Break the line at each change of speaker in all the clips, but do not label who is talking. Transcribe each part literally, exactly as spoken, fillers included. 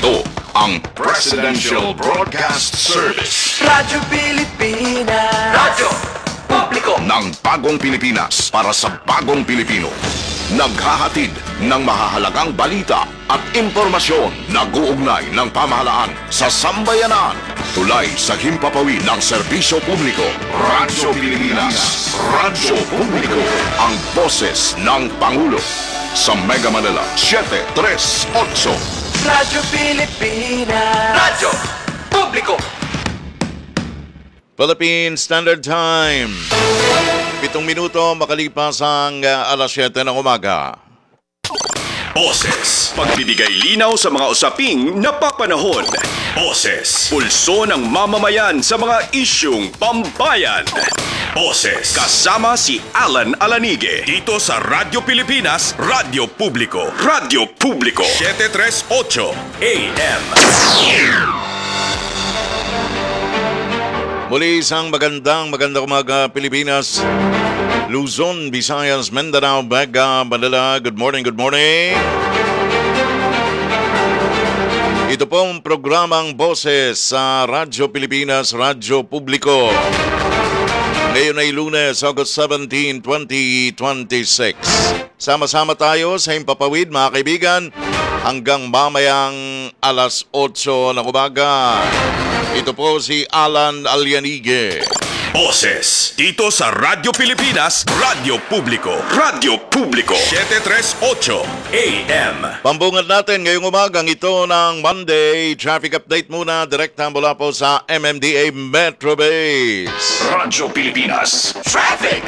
Ito ang Presidential Broadcast Service.
Radyo Pilipinas.
Radyo Publiko
Ng bagong Pilipinas para sa bagong Pilipino. Naghahatid ng mahahalagang balita at impormasyon na guugnay ng pamahalaan sa sambayanan. Tulay sa himpapawid ng serbisyo publiko. Radyo Pilipinas. Radyo Publiko. Ang boses ng Pangulo. Sa Mega Manila, seven three eight.
Radyo Pilipinas.
Radyo Publiko
Philippine Standard Time. Pitong minuto makalipas ang uh, alas siyete ng umaga.
Boses. Pagbibigay linaw sa mga usaping napapanahon. Boses. Pulso ng mamamayan sa mga isyung pambayan. Boses. Kasama si Alan Alanige. Dito sa Radyo Pilipinas, Radyo Publiko. Radyo Publiko. seven three eight A M.
Muli isang magandang magandang umaga Pilipinas, Luzon, Visayas, Mindanao, Baga, Manila. Good morning, good morning. Ito pong programang Boses sa Radyo Pilipinas, Radyo Publiko. Ngayon ay Lunes, August seventeenth, twenty twenty-six. Sama-sama tayo sa Himpapawid, mga kaibigan, hanggang mamayang alas otso ng umaga. Ito po si Alan Alianige.
Boses. Dito sa Radyo Pilipinas, Radyo Publiko. Radyo Publiko. seven three eight A M.
Pambungad natin ngayong umagang ito ng Monday. Traffic update muna, direkta mula po sa M M D A Metro Base.
Radyo Pilipinas. Traffic.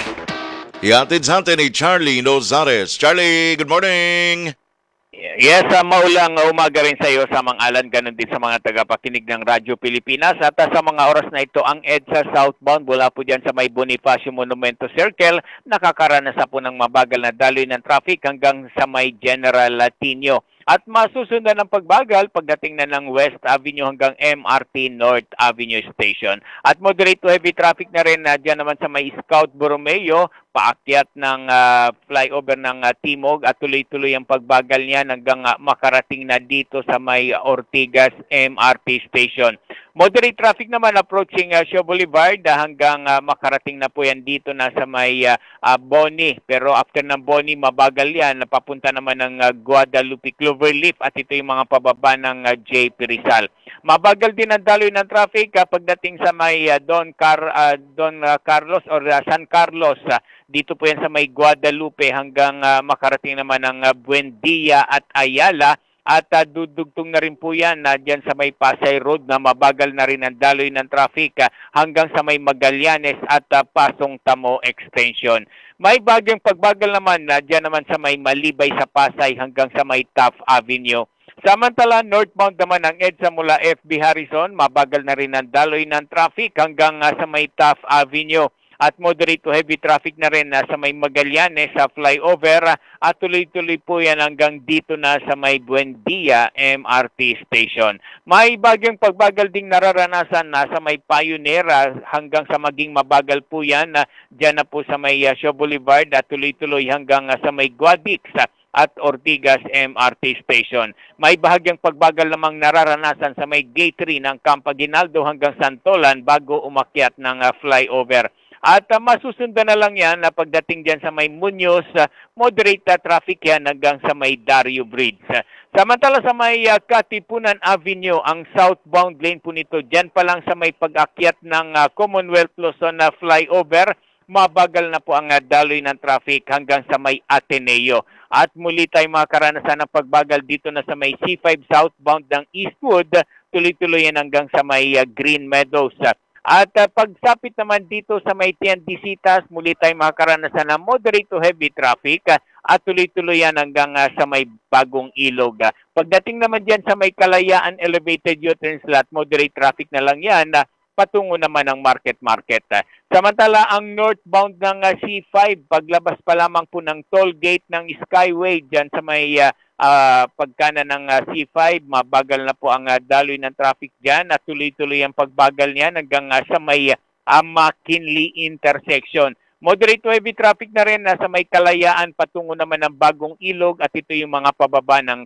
Ihatid sa atin ni Charlie Nozares. Charlie, good morning.
Yes, uh, maulang umaga rin sa iyo sa mga Alan, ganun din sa mga tagapakinig ng Radyo Pilipinas. At uh, sa mga oras na ito, ang EDSA southbound mula po dyan sa may Bonifacio Monumento Circle, nakakaranas na po ng mabagal na daloy ng traffic hanggang sa may General Latinio. At masusundan ng pagbagal pagdating na ng West Avenue hanggang M R T North Avenue Station. At moderate to heavy traffic na rin na dyan naman sa may Scout Borromeo, paakyat ng uh, flyover ng uh, Timog at tuloy-tuloy ang pagbagal niyan hanggang uh, makarating na dito sa may Ortigas M R T Station. Moderate traffic naman approaching uh, Shaw Boulevard uh, hanggang uh, makarating na po yan dito na sa may uh, uh, Boni. Pero after ng Boni, mabagal yan. Napapunta naman ng uh, Guadalupe Cloverleaf at ito yung mga pababa ng uh, J P Rizal. Mabagal din ang daloy ng traffic uh, pagdating sa may uh, Don, Car uh, Don uh, Carlos or uh, San Carlos. Uh, dito po yan sa may Guadalupe hanggang uh, makarating naman ng uh, Buendia at Ayala. At uh, dudugtong na rin po yan uh, dyan sa may Pasay Road na mabagal na rin ang daloy ng traffic uh, hanggang sa may Magallanes at uh, Pasong Tamo Extension. May bagyang pagbagal naman uh, dyan naman sa may Malibay sa Pasay hanggang sa may Taft Avenue. Samantala, northbound naman ang EDSA mula F B Harrison, mabagal na rin ang daloy ng traffic hanggang uh, sa may Taft Avenue. At moderate to heavy traffic na rin uh, sa may Magallanes sa flyover uh, at tuloy-tuloy po yan hanggang dito na sa may Buendia M R T Station. May bagyang pagbagal ding nararanasan na sa may Pioneer uh, hanggang sa maging mabagal po yan uh, dyan na po sa may uh, Shaw Boulevard at tuloy-tuloy hanggang uh, sa may Guadix uh, at Ortigas M R T Station. May bahagyang pagbagal namang nararanasan sa may Gate three ng Camp Aguinaldo hanggang Santolan bago umakyat ng uh, flyover. At uh, masusundan na lang yan na pagdating dyan sa may Muñoz, uh, moderate uh, traffic yan hanggang sa may Dario Bridge. Uh, samantala sa may uh, Katipunan Avenue, ang southbound lane po nito, dyan pa lang sa may pag-akyat ng uh, Commonwealth Luzon na uh, flyover, mabagal na po ang uh, daloy ng traffic hanggang sa may Ateneo. At muli tayo makaranasan ng pagbagal dito na sa may C five southbound ng Eastwood, tuloy-tuloy yan hanggang sa may uh, Green Meadows. Uh, At uh, pagsapit naman dito sa may Tiendesitas, muli tayong makakaranasan ng moderate to heavy traffic uh, at tuloy-tuloy yan hanggang uh, sa may Bagong Ilog. Uh, pagdating naman dyan sa may Kalayaan Elevated U-turn slot, moderate traffic na lang yan uh, patungo naman ng Market Market. Uh, samantala, ang northbound ng uh, C five, paglabas pa lamang po ng toll gate ng Skyway dyan sa may uh, Uh, pagkana ng uh, C five, mabagal na po ang uh, daloy ng traffic dyan at tuloy-tuloy ang pagbagal niyan hanggang uh, sa may uh, McKinley intersection. Moderate to heavy traffic na rin uh, sa may Kalayaan patungo naman ng Bagong Ilog at ito yung mga pababa ng